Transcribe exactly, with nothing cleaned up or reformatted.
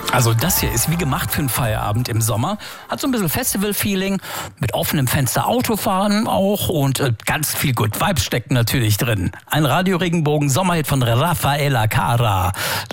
Also das hier ist wie gemacht für einen Feierabend im Sommer. Hat so ein bisschen Festival-Feeling, mit offenem Fenster Autofahren auch und äh, ganz viel Good Vibes steckt natürlich drin. Ein Radio Regenbogen Sommerhit von Raffaella Cara.